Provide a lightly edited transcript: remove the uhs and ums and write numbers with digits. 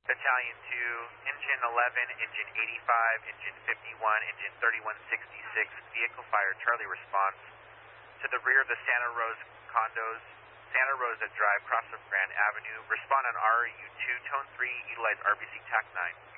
Battalion 2, Engine 11, Engine 85, Engine 51, Engine 3166, Vehicle Fire Charlie response to the rear of the Santa Rosa condos, Santa Rosa Drive, cross of Grand Avenue. Respond on RU2, Tone 3, utilize RBC TAC 9.